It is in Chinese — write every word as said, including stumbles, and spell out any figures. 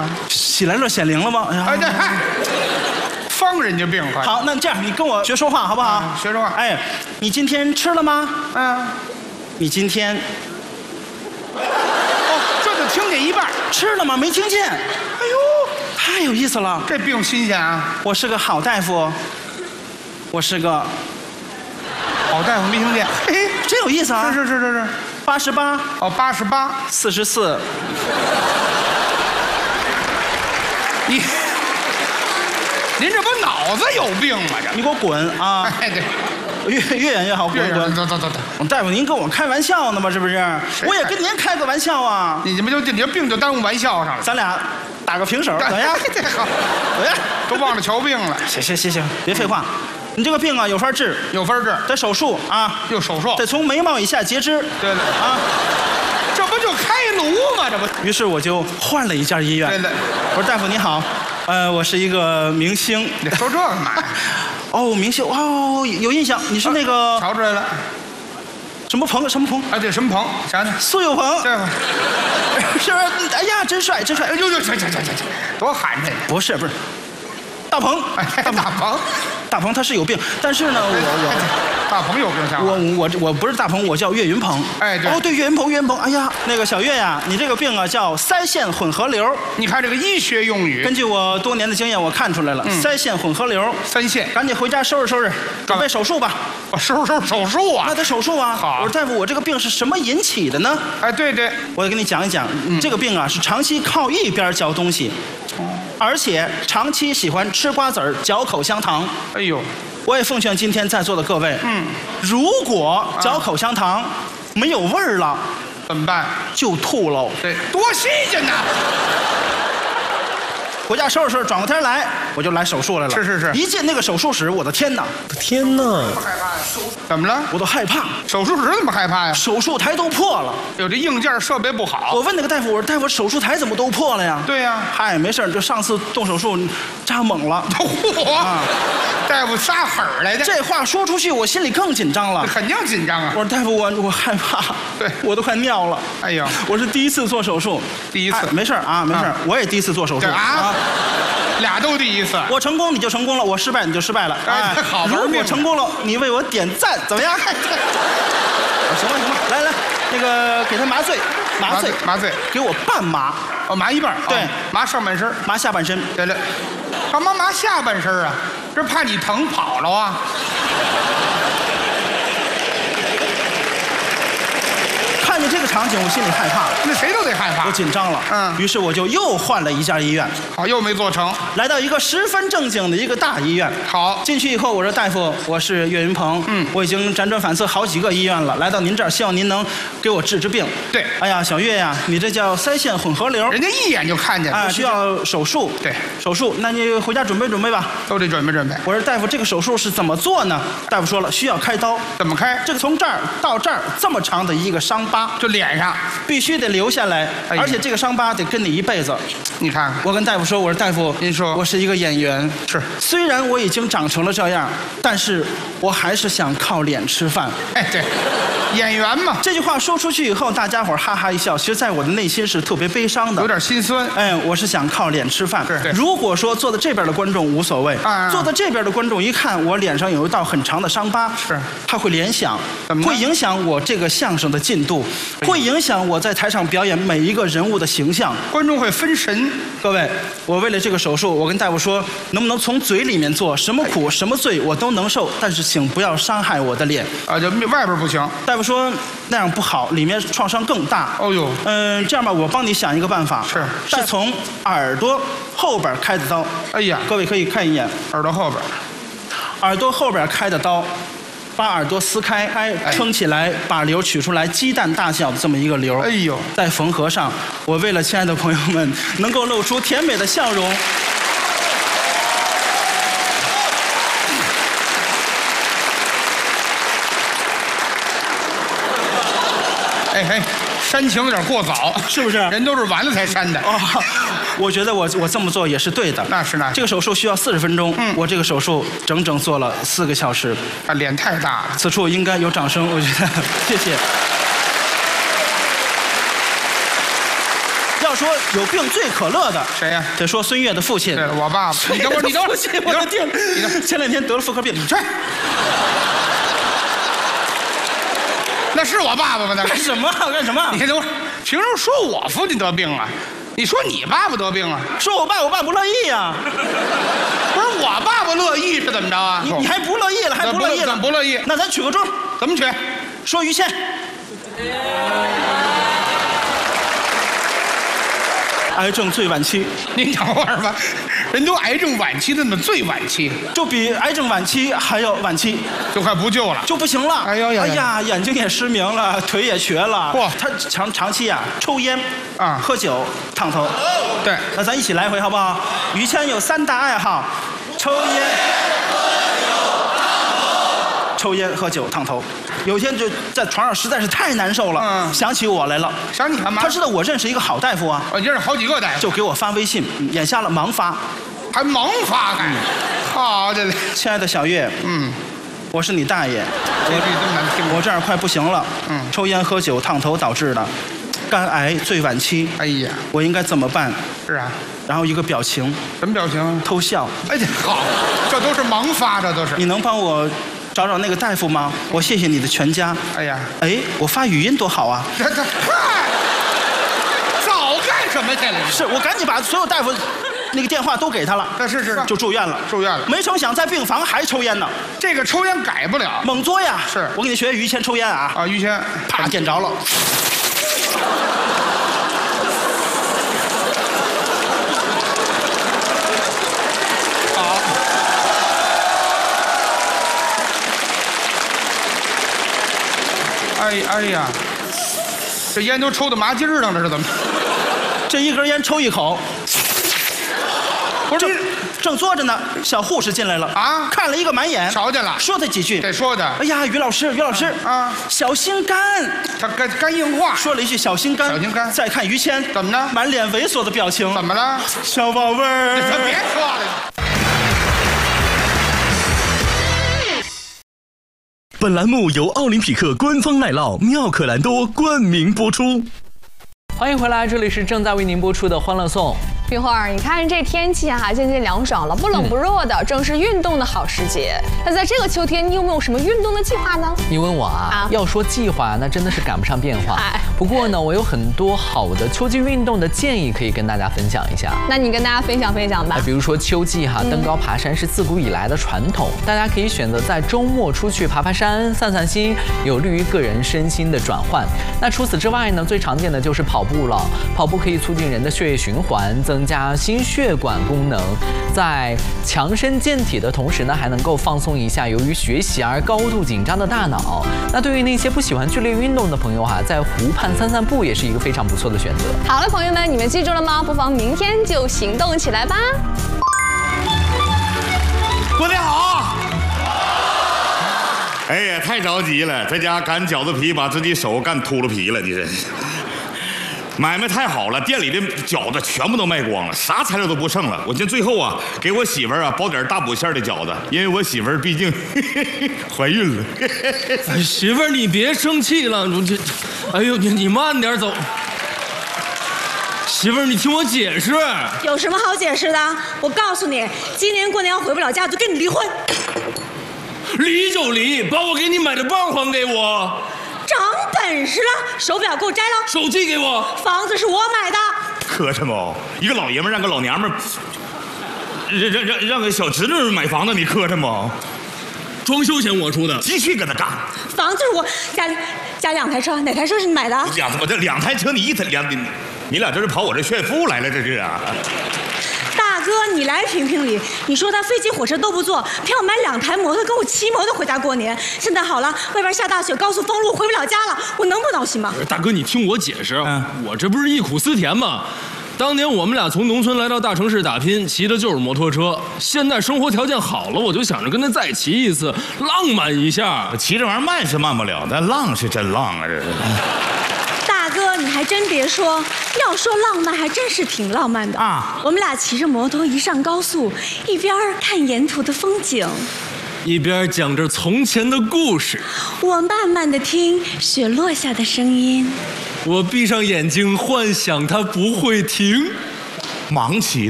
啊？ 喜来乐显灵了吗？哎呀， 哎，对，嗨，方人家病快。 好，那这样你跟我学说话好不好？ 啊学说话。 哎，你今天吃了吗？ 嗯。 你今天哦，这就听见一半。 吃了吗？没听见。 哎呦， 太有意思了。 这病新鲜啊！ 我是个好大夫，我是个好大夫没听见。嘿， 真有意思啊！ 是是是是是。 八十八， 哦，八十八。 四十四。 你，您这不脑子有病吗？这。 你给我滚啊！ 哎，对。 越越远越好，滚滚！ 走走走走！ 大夫，您跟我开玩笑呢吗？是不是？我也跟您开个玩笑啊！ 你这不就你这病就耽误玩笑上了？ 咱俩打个平手，怎么样？ 这好， 怎么样？ 都忘了瞧病了。 行行行行，别废话，你这个病啊有法治， 有法治， 得手术啊， 又手术， 得从眉毛以下截肢。 对了啊， 这不就开颅吗？这不。 于是我就换了一家医院。 对了， 我说大夫你好，呃，我是一个明星。 你说这干嘛？ 哦，明星哦，有印象，你是那个瞧出来了， 什么鹏什么鹏？ 啊，对，什么鹏？想想， 苏有朋， 这个是不是？哎呀，真帅，真帅！ 哎呦呦，行行行行行，多寒碜！ 不是不是，大鹏， 哎，大鹏， 大鹏他是有病，但是呢，我我大鹏有病像我我我不是大鹏，我叫岳云鹏。 哎，对， 哦对，岳云鹏，岳云鹏。哎呀，那个小岳呀，你这个病啊叫腮腺混合瘤。 你看这个医学用语， 根据我多年的经验，我看出来了，腮腺混合瘤。 三线， 赶紧回家收拾收拾，准备手术吧。 我收拾收拾手术啊！ 那得手术啊！ 好， 我说大夫，我这个病是什么引起的呢？ 哎，对对， 我给你讲一讲，这个病啊是长期靠一边嚼东西，而且长期喜欢吃瓜子儿、嚼口香糖。 哎呦， 我也奉劝今天在座的各位，嗯，如果嚼口香糖没有味儿了， 怎么办？ 就吐喽。 对，多新鲜呐！ 回家收拾收拾，转过天来我就来手术来了。 是是是， 一进那个手术室，我的天哪！ 天哪！ 怎么了？ 我都害怕。 手术室怎么害怕呀？ 手术台都破了， 有这硬件设备不好。 我问那个大夫，我说大夫，手术台怎么都破了呀？ 对呀。 嗨，没事，就上次动手术扎猛了。 嚯！啊、大夫撒狠儿来的。 这话说出去，我心里更紧张了。 肯定紧张啊！ 我说大夫，我我害怕。 对， 我都快尿了。 哎呦， 我是第一次做手术。 第一次， 哎、没事啊，没事、啊，我也第一次做手术啊。啊俩都第一次， 我成功你就成功了，我失败你就失败了。 哎，好玩命！ 如果成功了，你为我点赞，怎么样？行了行了，来来，那个给他麻醉，麻醉麻醉， 给我半麻， 哦，麻一半， 对， 哦、麻上半身， 麻下半身。 对了，干嘛麻下半身啊？这怕你疼跑了啊？ 看见这个场景，我心里害怕了。 那谁都得害怕， 我紧张了。嗯，于是我就又换了一家医院。 好，又没做成， 来到一个十分正经的一个大医院。 好， 进去以后，我说大夫，我是岳云鹏。嗯，我已经辗转反侧好几个医院了，来到您这儿，希望您能给我治治病。 对， 哎呀，小岳呀，你这叫腮腺混合瘤， 人家一眼就看见了。 啊，需要手术。 对， 手术，那你回家准备准备吧。 都得准备准备。 我说大夫，这个手术是怎么做呢？大夫说了，需要开刀。 怎么开？ 这个从这儿到这儿这么长的一个伤疤， 就脸上。 必须得留下来，哎、而且这个伤疤得跟你一辈子。 你看看， 我跟大夫说，我说大夫， 您说我是一个演员， 是， 虽然我已经长成了这样，但是我还是想靠脸吃饭。 哎，对，演员嘛。 这句话说出去以后，大家伙哈哈一笑，其实在我的内心是特别悲伤的， 有点心酸。 哎，我是想靠脸吃饭。 是， 如果说坐在这边的观众无所谓，啊、坐在这边的观众一看我脸上有一道很长的伤疤， 是， 他会联想， 怎么会影响我这个相声的进度，会影响我在台上表演每一个人物的形象， 观众会分神。 各位，我为了这个手术，我跟大夫说，能不能从嘴里面做，什么苦什么罪我都能受，但是请不要伤害我的脸。 啊，就外边不行。 大夫说那样不好，里面创伤更大。 哦呦， 嗯、呃，这样吧，我帮你想一个办法， 是是从耳朵后边开的刀。 哎呀， 各位可以看一眼， 耳朵后边， 耳朵后边开的刀。把耳朵撕开，哎，撑起来，把瘤取出来，鸡蛋大小的这么一个瘤， 哎呦， 再缝合上。我为了亲爱的朋友们能够露出甜美的笑容， 哎嘿，煽情有点过早， 是不是？ 人都是完了才煽的。 哦，我觉得我我这么做也是对的。 那是那是。 这个手术需要四十分钟，嗯，我这个手术整整做了四个小时。 啊，脸太大了。 此处应该有掌声，我觉得，谢谢。要说说有病最可乐的谁呀？ 得说孙越的父亲。 对了，我爸爸。你等会儿，你等会儿， 我的天！前两天得了妇科病，你这那是我爸爸吗？那干什么？干什么？ 你等会儿，凭什么说我父亲得病啊？你说你爸爸得病啊？ 说我爸，我爸不乐意呀。 不是我爸爸乐意是怎么着啊？ 你你还不乐意了，还不乐意了？ 不乐意？ 那咱取个中， 怎么取？ 说于谦。癌症最晚期。 您等会儿吧，人都癌症晚期的，怎么最晚期？ 就比癌症晚期还要晚期， 就快不救了， 就不行了。 哎呦呀！ 哎呀，眼睛也失明了，腿也瘸了。 嚯！ 他长长期啊，抽烟啊， 喝酒，烫头。 对， 那咱一起来回好不好？于谦有三大爱好：抽烟、抽烟、喝酒、烫头。有一天就在床上实在是太难受了，嗯，想起我来了。 想你干嘛？ 他知道我认识一个好大夫啊， 我认识好几个大夫， 就给我发微信，眼瞎了盲发， 还盲发呢。好的嘞， 亲爱的小月，嗯，我是你大爷， 这句这么难听， 我这样快不行了， 嗯， 抽烟喝酒烫头导致的，肝癌最晚期。 哎呀， 我应该怎么办？ 是啊， 然后一个表情， 什么表情？ 偷笑。 哎呀，好，这都是盲发，这都是。 你能帮我找找那个大夫吗？我谢谢你的全家。 哎呀， 哎，我发语音多好啊！ 这这，嗨，早干什么去了？ 是我赶紧把所有大夫那个电话都给他了。 是是， 就住院了。 住院了。 没成想在病房还抽烟呢。 这个抽烟改不了。 猛嘬呀！ 是我给你学于谦抽烟啊。 啊，于谦， 啪点着了。 哎哎呀，这烟都抽到麻筋上了，是怎么？ 这一根烟抽一口， 不是正正坐着呢，小护士进来了啊， 看了一个满眼， 瞧见了， 说他几句， 这说的。 哎呀，于老师，于老师啊， 小心肝， 他肝肝硬化， 说了一句小心肝， 小心肝。 再看于谦， 怎么了？ 满脸猥琐的表情， 怎么了？ 小宝贝儿， 你别说了。 本栏目由奥林匹克官方奶酪妙可蓝多冠名播出。 欢迎回来，这里是正在为您播出的《欢乐颂》。 冰花儿，你看这天气哈、啊，渐渐凉爽了，不冷不热的，嗯、正是运动的好时节。那在这个秋天，你有没有什么运动的计划呢？ 你问我啊，啊要说计划，那真的是赶不上变化。哎、不过呢，我有很多好的秋季运动的建议可以跟大家分享一下。 那你跟大家分享分享吧。 比如说秋季哈、啊，登高爬山是自古以来的传统，嗯、大家可以选择在周末出去爬爬山、散散心，有利于个人身心的转换。那除此之外呢，最常见的就是跑步了。跑步可以促进人的血液循环，增加心血管功能，在强身健体的同时呢，还能够放松一下由于学习而高度紧张的大脑。那对于那些不喜欢剧烈运动的朋友哈、啊，在湖畔散散步也是一个非常不错的选择。 好了，朋友们，你们记住了吗？不妨明天就行动起来吧。 过年好！哎呀，太着急了，在家擀饺子皮，把自己手干秃噜皮了，你这。买卖太好了，店里的饺子全部都卖光了，啥材料都不剩了。我寻最后啊，给我媳妇儿啊包点大补馅的饺子，因为我媳妇儿毕竟呵呵怀孕了。 哎，媳妇儿你别生气了，我这，哎呦你你慢点走。媳妇儿你听我解释。 有什么好解释的？我告诉你，今年过年要回不了家，就跟你离婚。 离就离，把我给你买的棒还给我。 长本事了，手表给我摘了， 手机给我， 房子是我买的。 磕碜不？一个老爷们让个老娘们让让让让个小侄女买房子，你磕碜不？ 装修钱我出的， 继续跟他干。 房子是我家里加两台车，哪台车是你买的？ 两我这两台车，你一台两你你俩这是跑我这炫富来了，这是啊。 大哥，你来评评理，你说他飞机火车都不坐，偏要买两台摩托跟我骑摩托回家过年。现在好了，外边下大雪，高速封路，回不了家了，我能不闹心吗？ 大哥，你听我解释，嗯、我这不是忆苦思甜吗？当年我们俩从农村来到大城市打拼，骑的就是摩托车。现在生活条件好了，我就想着跟他再骑一次，浪漫一下。 骑这玩意儿慢是慢不了，但浪是真浪啊！这是。 大哥，你还真别说，要说浪漫，还真是挺浪漫的啊！我们俩骑着摩托一上高速，一边看沿途的风景， 一边讲着从前的故事。 我慢慢的听雪落下的声音。 我闭上眼睛幻想它不会停。 忙起